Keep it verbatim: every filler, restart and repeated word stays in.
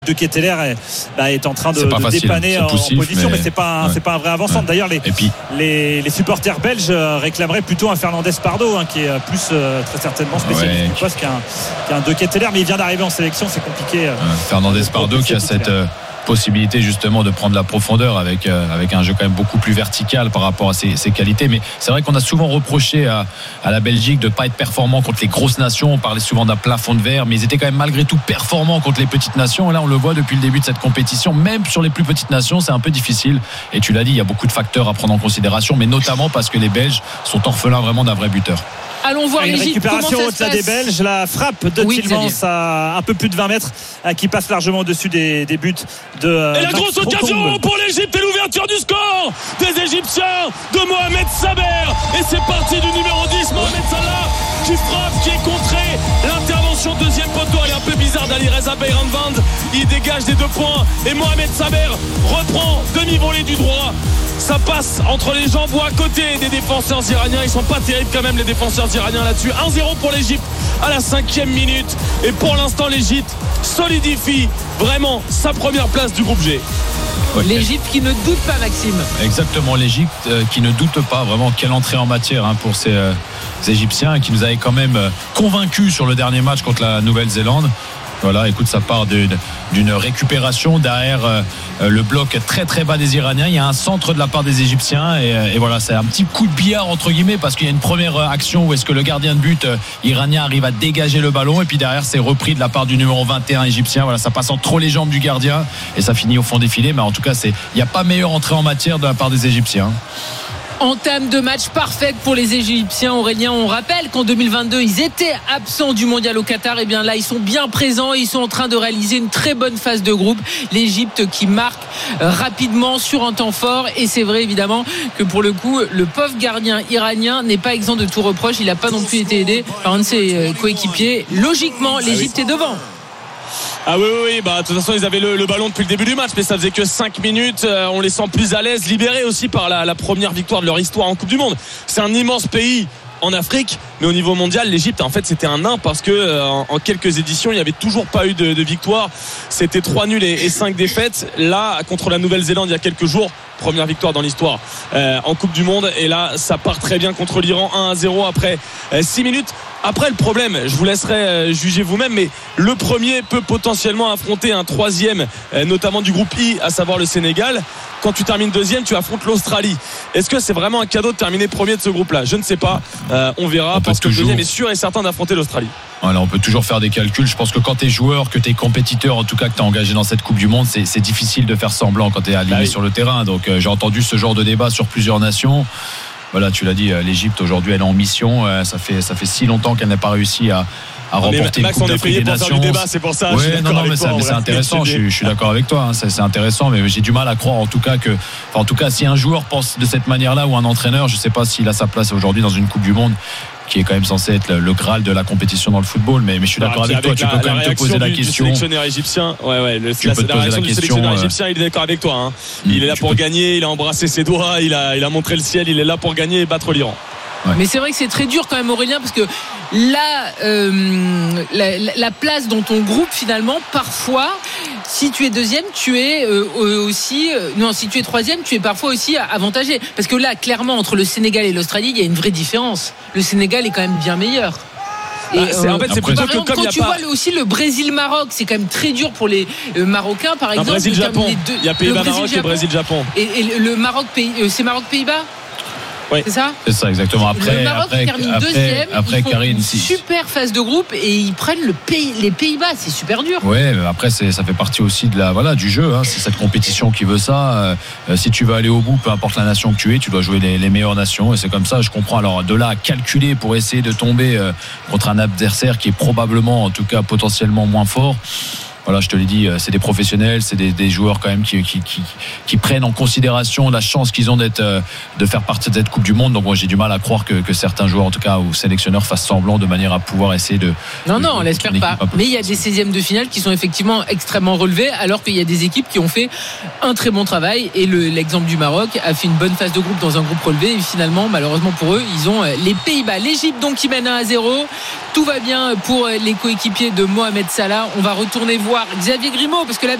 de Ketteler est, bah, est en train de, de facile, dépanner en, poussif, en position, mais, mais c'est pas un, ouais. c'est pas un vrai avançant. Ouais. D'ailleurs, les, puis, les, les supporters belges réclameraient plutôt un Fernandez Pardo, hein, qui est plus euh, très certainement spécialiste ouais. du poste qu'un, qu'un De Ketteler, mais il vient d'arriver en sélection, c'est compliqué. Euh, Fernandez Pardo qui a cette euh, possibilité justement de prendre la profondeur avec, euh, avec un jeu quand même beaucoup plus vertical par rapport à ses, ses qualités. Mais c'est vrai qu'on a souvent reproché à, à la Belgique de ne pas être performant contre les grosses nations. On parlait souvent d'un plafond de verre, mais ils étaient quand même malgré tout performants contre les petites nations. Et là, on le voit depuis le début de cette compétition, même sur les plus petites nations, c'est un peu difficile. Et tu l'as dit, il y a beaucoup de facteurs à prendre en considération, mais notamment parce que les Belges sont orphelins vraiment d'un vrai buteur. Allons voir une l'Égypte. récupération au-delà des Belges, la frappe de oui, Tillmans à un peu plus de vingt mètres, qui passe largement au-dessus des, des buts de euh, et la grosse occasion pour l'Égypte et l'ouverture du score des Égyptiens de Mohamed Saber, et c'est parti du numéro dix, Mohamed Salah, qui frappe, qui est contré. L'intervention deuxième poteau, elle est un peu bizarre d'Ali Reza Beiranvand, il dégage des deux points et Mohamed Saber reprend demi-volée du droit. Ça passe entre les jambes ou à côté des défenseurs iraniens. Ils sont pas terribles quand même, les défenseurs iraniens là-dessus. un zéro pour l'Égypte à la cinquième minute. Et pour l'instant, l'Égypte solidifie vraiment sa première place du groupe G. Okay. L'Égypte qui ne doute pas, Maxime. Exactement, l'Égypte euh, qui ne doute pas. Vraiment, quelle entrée en matière hein, pour ces, euh, ces Égyptiens qui nous avaient quand même euh, convaincus sur le dernier match contre la Nouvelle-Zélande. Voilà, écoute, ça part d'une, d'une récupération derrière euh, le bloc très très bas des Iraniens. Il y a un centre de la part des Égyptiens et, et voilà, c'est un petit coup de billard entre guillemets parce qu'il y a une première action où est-ce que le gardien de but euh, iranien arrive à dégager le ballon et puis derrière c'est repris de la part du numéro vingt et un égyptien. Voilà, ça passe entre les jambes du gardien et ça finit au fond des filets. Mais en tout cas, c'est, il n'y a pas meilleure entrée en matière de la part des Égyptiens. Entame de match parfaite pour les Égyptiens. Aurélien, on rappelle qu'en deux mille vingt-deux ils étaient absents du mondial au Qatar. Et bien là ils sont bien présents, ils sont en train de réaliser une très bonne phase de groupe. L'Égypte qui marque rapidement sur un temps fort, et c'est vrai évidemment que pour le coup le pauvre gardien iranien n'est pas exempt de tout reproche. Il n'a pas non plus été aidé par un de ses coéquipiers. Logiquement l'Égypte est devant. Ah oui, oui, oui, bah, de toute façon, ils avaient le, le ballon depuis le début du match, mais ça faisait que cinq minutes. Euh, on les sent plus à l'aise, libérés aussi par la, la première victoire de leur histoire en Coupe du Monde. C'est un immense pays en Afrique, mais au niveau mondial, l'Égypte, en fait, c'était un nain parce que euh, en, en quelques éditions, il n'y avait toujours pas eu de, de victoire. C'était trois nuls et, et cinq défaites. Là, contre la Nouvelle-Zélande, il y a quelques jours, première victoire dans l'histoire euh, en Coupe du Monde. Et là, ça part très bien contre l'Iran, un à zéro après euh, six minutes. Après, le problème, je vous laisserai euh, juger vous-même, mais le premier peut potentiellement affronter un troisième, euh, notamment du groupe I, à savoir le Sénégal. Quand tu termines deuxième, tu affrontes l'Australie. Est-ce que c'est vraiment un cadeau de terminer premier de ce groupe-là ? Je ne sais pas. Euh, on verra, on parce que toujours... le deuxième est sûr et certain d'affronter l'Australie. Voilà, on peut toujours faire des calculs. Je pense que quand tu es joueur, que tu es compétiteur, en tout cas que tu es engagé dans cette Coupe du Monde, c'est, c'est difficile de faire semblant quand tu es aligné ah oui. sur le terrain. Donc euh, j'ai entendu ce genre de débat sur plusieurs nations. Voilà, tu l'as dit, l'Égypte aujourd'hui elle est en mission. Ça fait, ça fait si longtemps qu'elle n'a pas réussi à, à remporter Max, une Coupe d'Afrique des Nations. Débat, c'est pour ça. Ouais, non, non, mais, ça, mais c'est intéressant. Je, je suis d'accord avec toi. Hein, c'est, c'est intéressant, mais j'ai du mal à croire en tout cas que, enfin, en tout cas, si un joueur pense de cette manière-là ou un entraîneur, je ne sais pas s'il a sa place aujourd'hui dans une Coupe du Monde, qui est quand même censé être le, le Graal de la compétition dans le football, mais, mais je suis d'accord ah, avec toi, tu peux quand même te poser la du, question. Du sélectionneur égyptien, ouais, ouais, le, tu la, peux te la poser la du question. sélectionneur Euh... égyptien, il est d'accord avec toi. Hein. Mmh, il est là pour peux... gagner, il a embrassé ses doigts, il a, il a montré le ciel, il est là pour gagner et battre l'Iran. Ouais. Mais c'est vrai que c'est très dur quand même, Aurélien, parce que là, euh, la, la place dans ton groupe, finalement, parfois, si tu es deuxième, tu es euh, aussi, euh, non, si tu es troisième, tu es parfois aussi avantagé. Parce que là, clairement, entre le Sénégal et l'Australie, il y a une vraie différence. Le Sénégal est quand même bien meilleur. Et bah, c'est, euh, en fait, c'est plutôt par exemple, que comme quand tu pas... vois le, aussi le Brésil-Maroc, c'est quand même très dur pour les euh, Marocains, par exemple. Brésil-Japon. Il y a Pays-Bas-Maroc et Brésil-Japon. Et, et le Maroc, euh, c'est Maroc-Pays-Bas. Oui. C'est ça ? C'est ça, exactement. Après, le Maroc après, termine après, deuxième. Après, ils font Karine, une si. super phase de groupe et ils prennent le pays, les Pays-Bas. C'est super dur. Oui, mais après, c'est, ça fait partie aussi de la, voilà, du jeu. Hein. C'est cette compétition qui veut ça. Euh, si tu veux aller au bout, peu importe la nation que tu es, tu dois jouer les, les meilleures nations. Et c'est comme ça, je comprends. Alors, de là à calculer pour essayer de tomber euh, contre un adversaire qui est probablement, en tout cas, potentiellement moins fort. Voilà, je te l'ai dit, c'est des professionnels, c'est des, des joueurs quand même qui, qui, qui, qui prennent en considération la chance qu'ils ont d'être, de faire partie de cette Coupe du Monde. Donc moi, j'ai du mal à croire que, que certains joueurs, en tout cas, ou sélectionneurs, fassent semblant de manière à pouvoir essayer de. Non, de, non, on l'espère pas. Mais il y a des seizièmes de finale qui sont effectivement extrêmement relevés, alors qu'il y a des équipes qui ont fait un très bon travail. Et le, l'exemple du Maroc a fait une bonne phase de groupe dans un groupe relevé. Et finalement, malheureusement pour eux, ils ont les Pays-Bas. L'Égypte donc qui mène un à zéro. Tout va bien pour les coéquipiers de Mohamed Salah. On va retourner voir voir Xavier Grimaud, parce que la